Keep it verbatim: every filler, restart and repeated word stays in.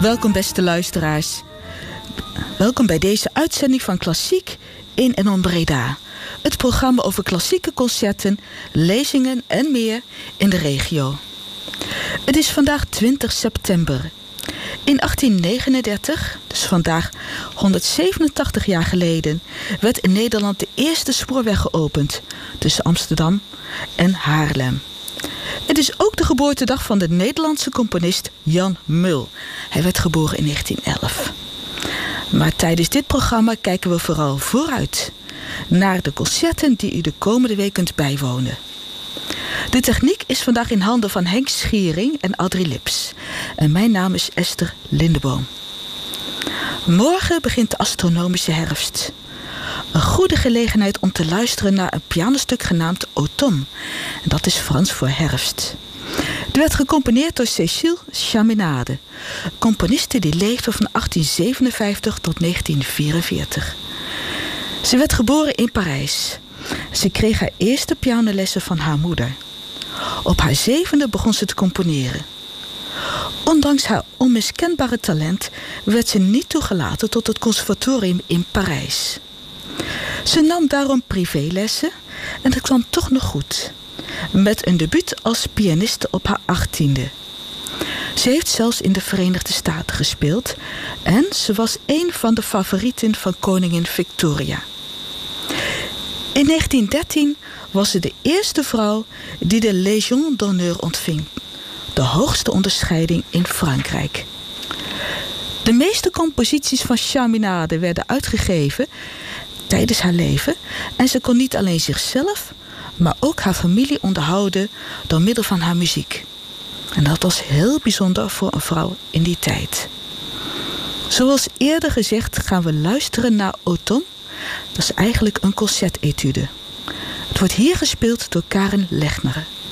Welkom beste luisteraars. Welkom bij deze uitzending van Klassiek in en om Breda. Het programma over klassieke concerten, lezingen en meer in de regio. Het is vandaag twintig september. In achttien negenendertig, dus vandaag honderdzevenentachtig jaar geleden, werd in Nederland de eerste spoorweg geopend tussen Amsterdam en Haarlem. Het is ook de geboortedag van de Nederlandse componist Jan Mul. Hij werd geboren in negentien elf. Maar tijdens dit programma kijken we vooral vooruit naar de concerten die u de komende week kunt bijwonen. De techniek is vandaag in handen van Henk Schiering en Adrie Lips. En mijn naam is Esther Lindeboom. Morgen begint de astronomische herfst. Een goede gelegenheid om te luisteren naar een pianostuk genaamd Automne. En dat is Frans voor herfst. Het werd gecomponeerd door Cécile Chaminade, componiste die leefde van achttien zevenenvijftig tot negentien vierenveertig. Ze werd geboren in Parijs. Ze kreeg haar eerste pianolessen van haar moeder. Op haar zevende begon ze te componeren. Ondanks haar onmiskenbare talent werd ze niet toegelaten tot het conservatorium in Parijs. Ze nam daarom privélessen en dat kwam toch nog goed. Met een debuut als pianiste op haar achttiende. Ze heeft zelfs in de Verenigde Staten gespeeld en ze was een van de favorieten van koningin Victoria. In negentien dertien was ze de eerste vrouw die de Légion d'honneur ontving, de hoogste onderscheiding in Frankrijk. De meeste composities van Chaminade werden uitgegeven tijdens haar leven en ze kon niet alleen zichzelf, maar ook haar familie onderhouden door middel van haar muziek. En dat was heel bijzonder voor een vrouw in die tijd. Zoals eerder gezegd gaan we luisteren naar Automne. Dat is eigenlijk een concertetude. Het wordt hier gespeeld door Karen Lechner.